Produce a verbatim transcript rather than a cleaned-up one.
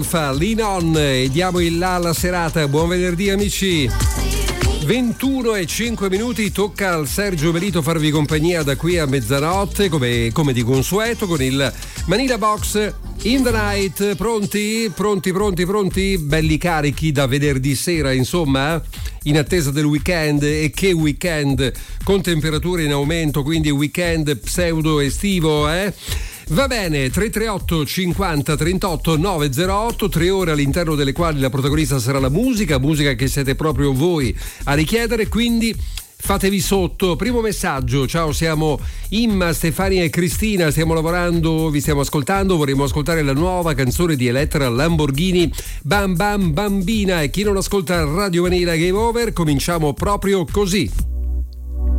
Fa Linon e diamo il là alla serata. Buon venerdì amici. ventuno e cinque minuti, tocca al Sergio Melito farvi compagnia da qui a mezzanotte come, come di consueto con il Manila Box in the Night. Pronti? Pronti, pronti, pronti? Belli carichi da venerdì sera, insomma, in attesa del weekend. E che weekend, con temperature in aumento, quindi weekend pseudo estivo, eh? Va bene, tre tre otto cinquanta trentotto novecentotto, tre ore all'interno delle quali la protagonista sarà la musica, musica che siete proprio voi a richiedere, quindi fatevi sotto. Primo messaggio: ciao, siamo Imma, Stefania e Cristina, stiamo lavorando, vi stiamo ascoltando, vorremmo ascoltare la nuova canzone di Elettra Lamborghini, Bam Bam Bambina, e chi non ascolta Radio Vanilla Game Over, cominciamo proprio così.